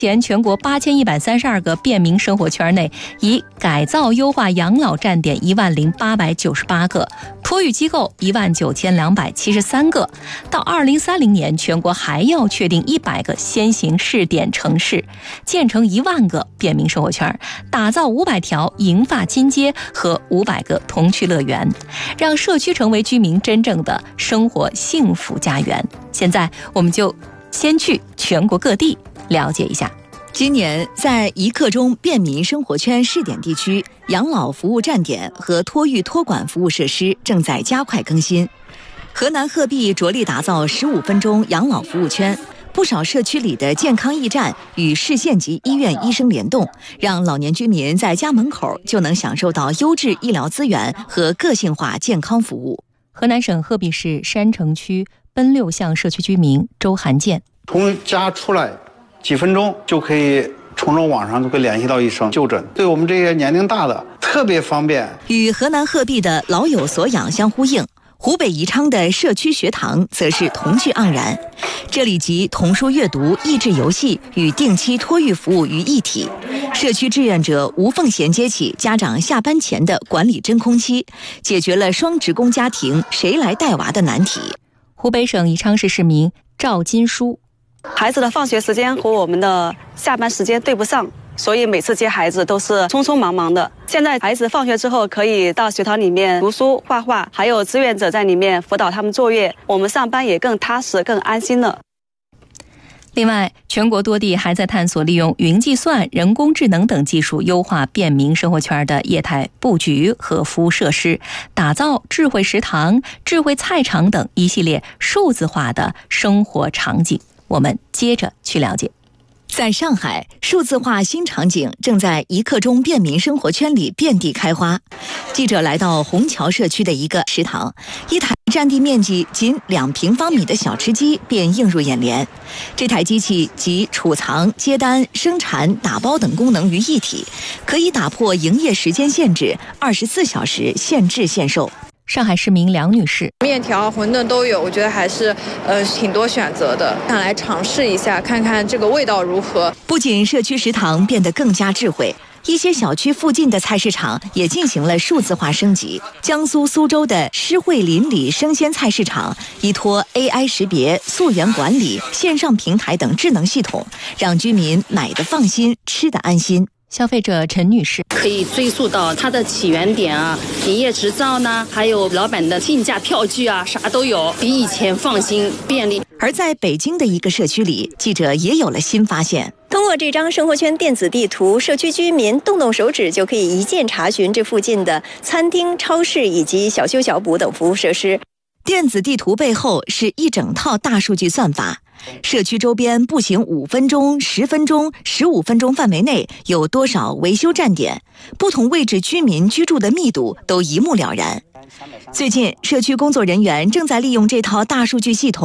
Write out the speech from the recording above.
前全国8132个便民生活圈内，以改造优化养老站点10898个，托育机构19273个。到2030年，全国还要确定100个先行试点城市，建成1万个便民生活圈，打造500条银发金街和500个童趣乐园，让社区成为居民真正的生活幸福家园。现在我们就先去全国各地了解一下。 今年在一刻钟便民生活圈试点地区，养老服务站点和托育托管服务设施正在加快更新。河南鹤壁着力打造15分钟养老服务圈，不少社区里的健康驿站与市县级医院医生联动，让老年居民在家门口就能享受到优质医疗资源和个性化健康服务。 河南省鹤壁市山城区奔六巷社区居民周寒建， 从家出来几分钟就可以从网上就可以联系到医生就诊，对我们这些年龄大的特别方便。 与河南鹤壁的老有所养相呼应，湖北宜昌的社区学堂则是童趣盎然，这里集童书阅读、益智游戏与定期托育服务于一体。社区志愿者无缝衔接起家长下班前的管理真空期，解决了双职工家庭谁来带娃的难题。 湖北省宜昌市市民赵金书， 孩子的放学时间和我们的下班时间对不上，所以每次接孩子都是匆匆忙忙的。现在孩子放学之后可以到学堂里面读书、画画，还有志愿者在里面辅导他们作业，我们上班也更踏实、更安心了。 另外，全国多地还在探索利用云计算、人工智能等技术优化便民生活圈的业态布局和服务设施，打造智慧食堂、智慧菜场等一系列数字化的生活场景。我们接着去了解。 在上海，数字化新场景正在一刻钟便民生活圈里遍地开花。记者来到虹桥社区的一个食堂，一台占地面积仅2平方米的小吃机便映入眼帘。这台机器集储藏、接单、生产、打包等功能于一体，可以打破营业时间限制，24小时现制现售。 上海市民梁女士， 面条、馄饨都有，我觉得还是挺多选择的，想来尝试一下，看看这个味道如何。 不仅社区食堂变得更加智慧，一些小区附近的菜市场也进行了数字化升级。江苏苏州的施惠邻里生鲜菜市场依托 AI 识别、溯源管理、线上平台等智能系统，让居民买得放心，吃得安心。 消费者陈女士， 可以追溯到它的起源点啊，营业执照呢，还有老板的进价票据啊，啥都有，比以前放心便利。 而在北京的一个社区里，记者也有了新发现。 通过这张生活圈电子地图，社区居民动手指就可以一键查询这附近的餐厅、超市以及小修小补等服务设施。 电子地图背后是一整套大数据算法，社区周边步行5分钟、10分钟、15分钟范围内有多少维修站点，不同位置居民居住的密度都一目了然。最近，社区工作人员正在利用这套大数据系统